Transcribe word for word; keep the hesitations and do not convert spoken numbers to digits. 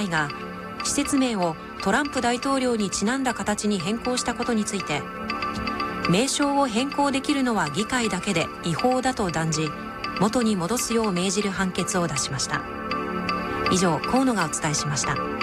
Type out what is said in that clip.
会が施設名をトランプ大統領にちなんだ形に変更したことについて、名称を変更できるのは議会だけで違法だと断じ、元に戻すよう命じる判決を出しました。以上、河野がお伝えしました。